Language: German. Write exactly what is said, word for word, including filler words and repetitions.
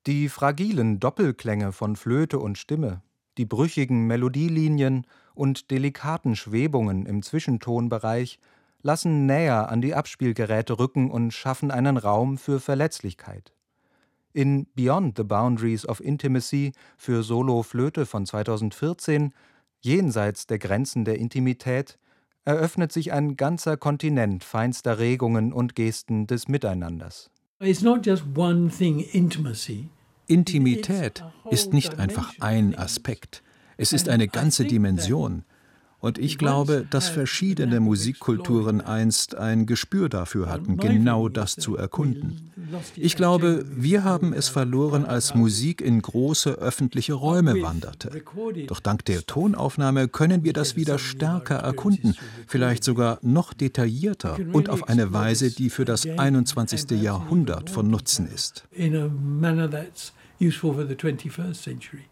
Die fragilen Doppelklänge von Flöte und Stimme, die brüchigen Melodielinien und delikaten Schwebungen im Zwischentonbereich lassen näher an die Abspielgeräte rücken und schaffen einen Raum für Verletzlichkeit. In Beyond the Boundaries of Intimacy für Solo-Flöte von zweitausendvierzehn, Jenseits der Grenzen der Intimität, eröffnet sich ein ganzer Kontinent feinster Regungen und Gesten des Miteinanders. It's not just one thing, intimacy. Intimität ist nicht einfach ein Aspekt, es ist eine ganze Dimension. Und ich glaube, dass verschiedene Musikkulturen einst ein Gespür dafür hatten, genau das zu erkunden. Ich glaube, wir haben es verloren, als Musik in große öffentliche Räume wanderte. Doch dank der Tonaufnahme können wir das wieder stärker erkunden, vielleicht sogar noch detaillierter und auf eine Weise, die für das einundzwanzigste Jahrhundert von Nutzen ist. In a manner that's useful for the twenty-first century.